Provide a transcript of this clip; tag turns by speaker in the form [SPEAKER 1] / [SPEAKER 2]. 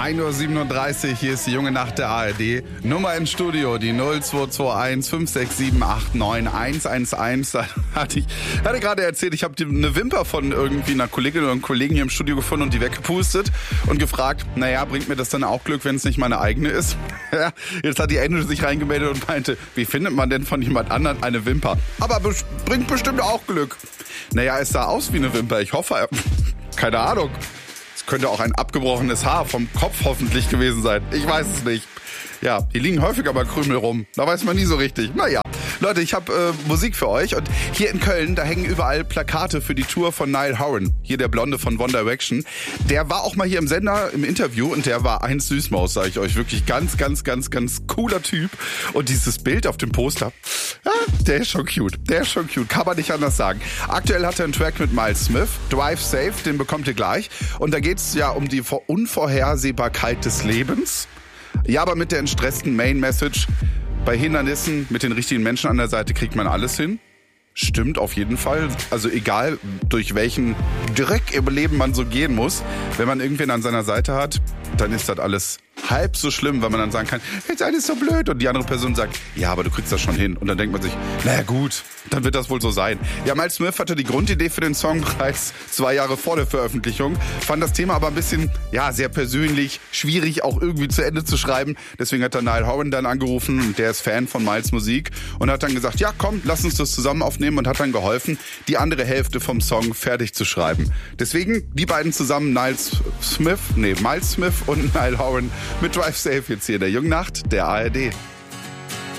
[SPEAKER 1] 1:37 Uhr, hier ist die junge Nacht der ARD. Nummer ins Studio, die 0221 567 89 111. Da hatte gerade erzählt, ich habe eine Wimper von irgendwie einer Kollegin oder einem Kollegen hier im Studio gefunden und die weggepustet und gefragt, naja, bringt mir das dann auch Glück, wenn es nicht meine eigene ist? Ja, jetzt hat die Ende sich reingemeldet und meinte, wie findet man denn von jemand anderem eine Wimper? Aber bringt bestimmt auch Glück. Naja, es sah aus wie eine Wimper, ich hoffe, keine Ahnung. Es könnte auch ein abgebrochenes Haar vom Kopf hoffentlich gewesen sein. Ich weiß es nicht. Ja, die liegen häufiger bei Krümel rum. Da weiß man nie so richtig. Naja, Leute, ich habe Musik für euch. Und hier in Köln, da hängen überall Plakate für die Tour von Niall Horan. Hier der Blonde von One Direction. Der war auch mal hier im Sender im Interview und der war ein Süßmaus, sage ich euch. Wirklich ganz cooler Typ. Und dieses Bild auf dem Poster, ja, der ist schon cute. Kann man nicht anders sagen. Aktuell hat er einen Track mit Miles Smith. Drive Safe, den bekommt ihr gleich. Und da geht's ja um die Unvorhersehbarkeit des Lebens. Ja, aber mit der entstressten Main-Message, bei Hindernissen mit den richtigen Menschen an der Seite kriegt man alles hin. Stimmt auf jeden Fall. Also egal, durch welchen Dreck im Leben man so gehen muss, wenn man irgendwen an seiner Seite hat, dann ist das alles halb so schlimm, weil man dann sagen kann, jetzt alles so blöd. Und die andere Person sagt, ja, aber du kriegst das schon hin. Und dann denkt man sich, naja gut, dann wird das wohl so sein. Ja, Miles Smith hatte die Grundidee für den Song bereits 2 Jahre vor der Veröffentlichung, fand das Thema aber ein bisschen, ja, sehr persönlich, schwierig auch irgendwie zu Ende zu schreiben. Deswegen hat er Niall Horan dann angerufen und der ist Fan von Miles Musik und hat dann gesagt, ja komm, lass uns das zusammen aufnehmen und hat dann geholfen, die andere Hälfte vom Song fertig zu schreiben. Deswegen die beiden zusammen, Miles Smith und Niall Horan mit Drive Safe jetzt hier in der jungen Nacht der ARD.